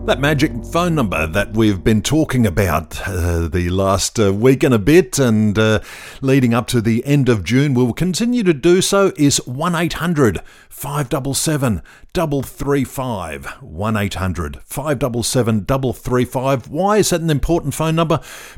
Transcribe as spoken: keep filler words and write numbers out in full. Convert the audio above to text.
That magic phone number that we've been talking about uh, the last uh, week and a bit and uh, leading up to the end of June, we'll continue to do so, is one eight hundred five seven seven three three five. one eight hundred five seven seven three three five. Why is that an important phone number?